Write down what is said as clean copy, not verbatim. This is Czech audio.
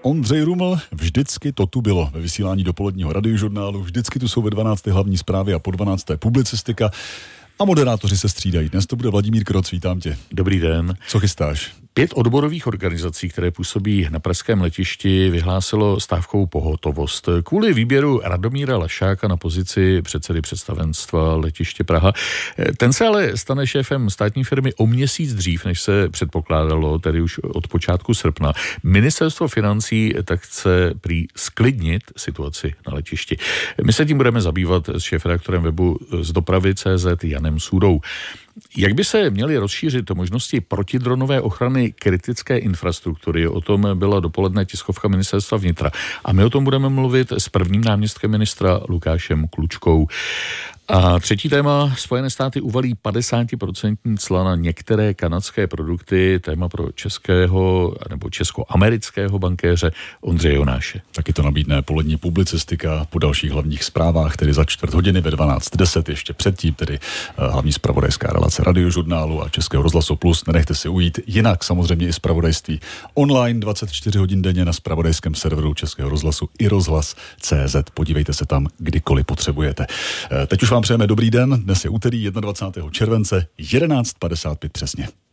Ondřej Ruml, vždycky to tu bylo ve vysílání dopoledního radiožurnálu, vždycky tu jsou ve 12. hlavní zprávy a po 12. publicistika a moderátoři se střídají. Dnes to bude Vladimír Kroc, vítám tě. Dobrý den. Co chystáš? 5 odborových organizací, které působí na pražském letišti, vyhlásilo stávkovou pohotovost kvůli výběru Radomíra Lašáka na pozici předsedy představenstva letiště Praha. Ten se ale stane šéfem státní firmy o měsíc dřív, než se předpokládalo, tedy už od počátku srpna. Ministerstvo financí tak chce prý sklidnit situaci na letišti. My se tím budeme zabývat s šéfredaktorem webu z dopravy.cz Janem Sůdou. Jak by se měly rozšířit možnosti protidronové ochrany kritické infrastruktury? O tom byla dopoledne tiskovka ministerstva vnitra. A my o tom budeme mluvit s prvním náměstkem ministra Lukášem Klučkou. A třetí téma, Spojené státy uvalí 50% cla na některé kanadské produkty, téma pro českého nebo česko-amerického bankéře Ondřeje Jonáše. Taky to nabídne polední publicistika po dalších hlavních zprávách, tedy za 4:15 ve 12:10, ještě předtím, tedy hlavní zpravodajská relace radiožurnálu a Českého rozhlasu Plus. Nenechte si ujít, jinak samozřejmě i zpravodajství online 24 hodin denně na zpravodajském serveru Českého rozhlasu i rozhlas.cz. Podívejte se tam, kdykoliv potřebujete. Teď už vám přejeme dobrý den, dnes je úterý 21. července, 11:55 přesně.